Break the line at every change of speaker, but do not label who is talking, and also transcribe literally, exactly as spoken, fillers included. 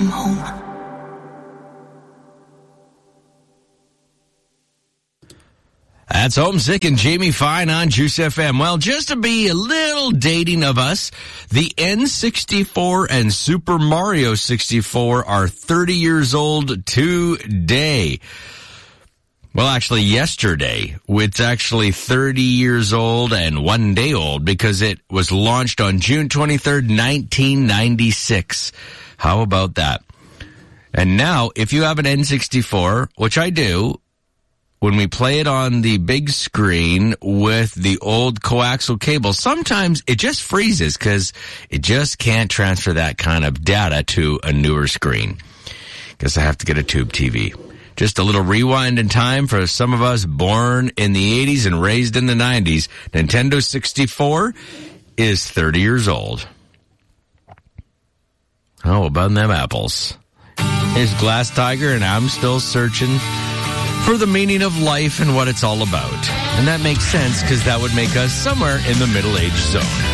come home.
That's Homesick and Jamie Fine on Juice F M. Well, just to be a little dating of us, the N sixty-four and Super Mario sixty-four are thirty years old today. Well, actually yesterday. It's actually thirty years old and one day old because it was launched on June twenty-third, nineteen ninety-six. How about that? And now, if you have an N sixty-four, which I do, when we play it on the big screen with the old coaxial cable, sometimes it just freezes because it just can't transfer that kind of data to a newer screen. Guess I have to get a tube T V. Just a little rewind in time for some of us born in the eighties and raised in the nineties. Nintendo sixty-four is thirty years old. Oh, about them apples. Here's Glass Tiger, and I'm still searching for the meaning of life and what it's all about. And that makes sense because that would make us somewhere in the middle age zone.